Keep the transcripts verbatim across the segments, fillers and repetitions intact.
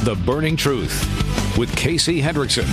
The Burning Truth with Casey Hendrickson.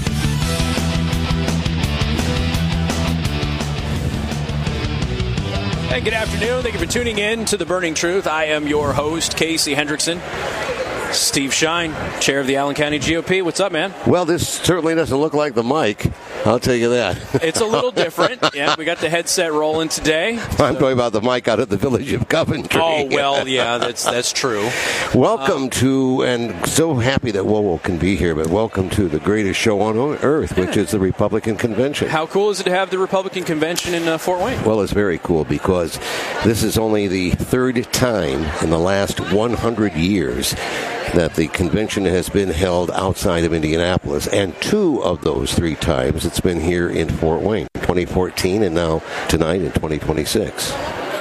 Hey, good afternoon. Thank you for tuning in to The Burning Truth. I am your host, Casey Hendrickson. Steve Shine, chair of the Allen County G O P. What's up, man? Well, this certainly doesn't look like the mic. I'll tell you that. It's a little different. Yeah, we got the headset rolling today. So. I'm talking about the mic out at the Village of Coventry. Oh, well, yeah, that's that's true. Welcome um, to, and so happy that Wowo can be here, but welcome to the greatest show on earth, which is the Republican Convention. How cool is it to have the Republican Convention in uh, Fort Wayne? Well, it's very cool because this is only the third time in the last one hundred years that the convention has been held outside of Indianapolis, and two of those three times it's been here in Fort Wayne, twenty fourteen and now tonight in twenty twenty-six.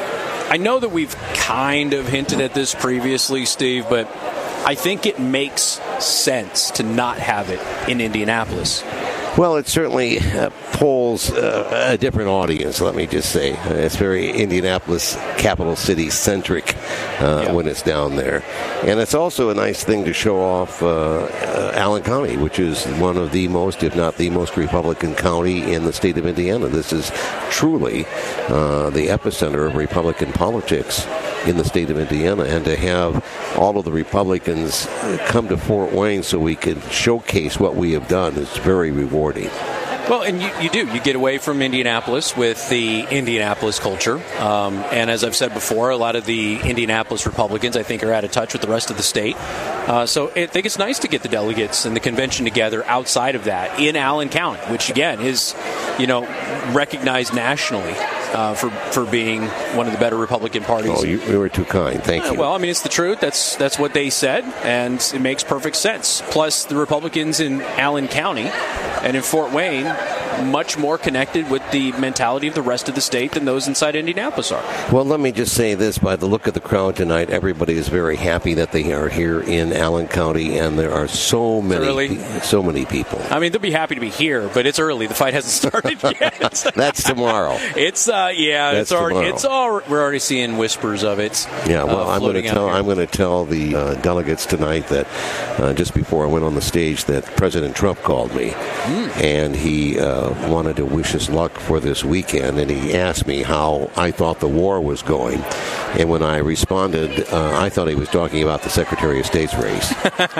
I know that we've kind of hinted at this previously, Steve, but I think it makes sense to not have it in Indianapolis. Well, it certainly uh, polls uh, a different audience, let me just say. Uh, it's very Indianapolis, capital city centric uh, yeah. when it's down there. And it's also a nice thing to show off uh, uh, Allen County, which is one of the most, if not the most Republican county in the state of Indiana. This is truly uh, the epicenter of Republican politics in the state of Indiana, and to have all of the Republicans come to Fort Wayne so we can showcase what we have done is very rewarding. Well, and you, you do. You get away from Indianapolis with the Indianapolis culture. Um, and as I've said before, a lot of the Indianapolis Republicans, I think, are out of touch with the rest of the state. Uh, so I think it's nice to get the delegates and the convention together outside of that in Allen County, which, again, is, you know, recognized nationally uh, for, for being one of the better Republican parties. Oh, you, you were too kind. Thank uh, you. Well, I mean, it's the truth. That's, that's what they said, and it makes perfect sense. Plus, the Republicans in Allen County and in Fort Wayne much more connected with the mentality of the rest of the state than those inside Indianapolis are. Well, let me just say this. By the look of the crowd tonight, everybody is very happy that they are here in Allen County, and there are so many so many people. I mean, they'll be happy to be here, but it's early. The fight hasn't started yet. That's tomorrow. It's, uh, yeah, That's it's already, tomorrow. it's all, we're already seeing whispers of it. Yeah, well, uh, I'm going to tell here. I'm going to tell the uh, delegates tonight that uh, just before I went on the stage that President Trump called me, mm. and he uh, wanted to wish us luck for this weekend, and he asked me how I thought the war was going, and when I responded, uh, I thought he was talking about the Secretary of State's race.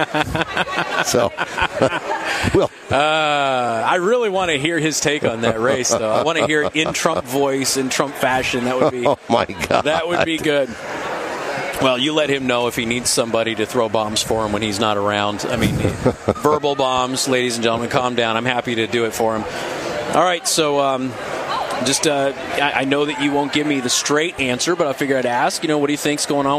So, well, uh, I really want to hear his take on that race, though. I want to hear it in Trump voice, in Trump fashion. That would be, oh my God, that would be good. Well, you let him know if he needs somebody to throw bombs for him when he's not around. I mean, verbal bombs, ladies and gentlemen, calm down. I'm happy to do it for him. All right, so um, just uh, I, I know that you won't give me the straight answer, but I figure I'd ask, you know, what do you think's going on